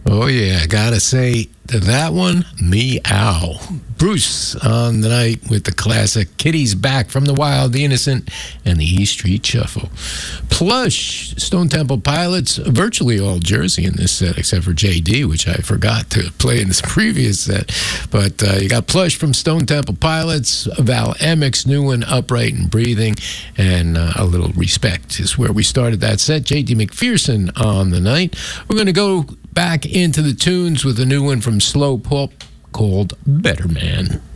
Oh, yeah. Gotta say to that one, meow. Bruce on the night with the classic Kitty's Back from the Wild, the Innocent, and the E Street Shuffle. Plush, Stone Temple Pilots, virtually all Jersey in this set, except for JD, which I forgot to play in this previous set. But you got Plush from Stone Temple Pilots, Val Emmek's new one, Upright and Breathing, and A Little Respect is where we started that set. JD McPherson on the night. We're going to go back into the tunes with a new one from Slow Pulp called Better Man.